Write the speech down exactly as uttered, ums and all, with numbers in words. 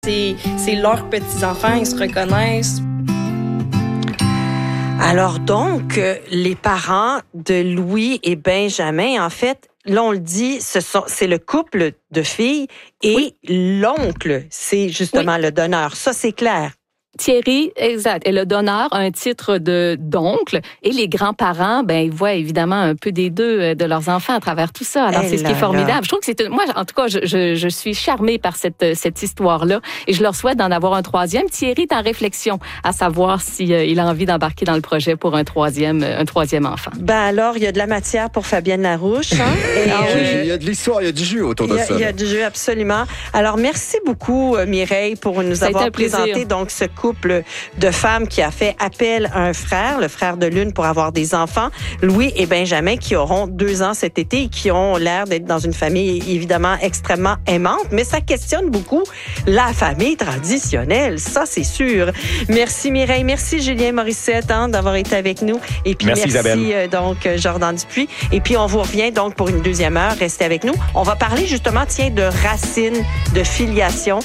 C'est, c'est leurs petits-enfants, ils se reconnaissent. Alors donc, euh, les parents de Louis et Benjamin, en fait, là on le dit, ce sont, c'est le couple de filles et oui. L'oncle, c'est justement oui. Le donneur. Ça, c'est clair. Thierry, exact, est le donneur, un titre de d'oncle, et les grands-parents, ben ils voient évidemment un peu des deux de leurs enfants à travers tout ça. Alors, hey c'est ce qui est formidable. Là. Je trouve que c'est moi, en tout cas, je, je, je suis charmée par cette cette histoire-là, et je leur souhaite d'en avoir un troisième. Thierry est en réflexion à savoir si euh, il a envie d'embarquer dans le projet pour un troisième un troisième enfant. Ben alors, il y a de la matière pour Fabienne Larouche. Hein? Et, ah, oui. Il y a de l'histoire, il y a du jus autour de il y a, ça. Il y a du jus, absolument. Alors, merci beaucoup, Mireille, pour nous ça avoir présenté donc ce couple de femmes qui a fait appel à un frère, le frère de l'une, pour avoir des enfants, Louis et Benjamin, qui auront deux ans cet été et qui ont l'air d'être dans une famille évidemment extrêmement aimante, mais ça questionne beaucoup la famille traditionnelle, ça c'est sûr. Merci Mireille, merci Julien Morissette hein, d'avoir été avec nous et puis merci, merci euh, donc Jordan Dupuis et puis on vous revient donc pour une deuxième heure, restez avec nous. On va parler justement tiens de racines, de filiation.